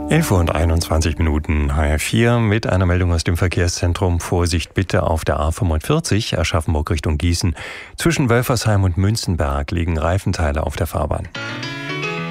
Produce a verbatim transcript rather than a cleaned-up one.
elf Uhr und einundzwanzig Minuten, H R vier mit einer Meldung aus dem Verkehrszentrum. Vorsicht bitte auf der A fünfundvierzig, Aschaffenburg Richtung Gießen. Zwischen Wölfersheim und Münzenberg liegen Reifenteile auf der Fahrbahn.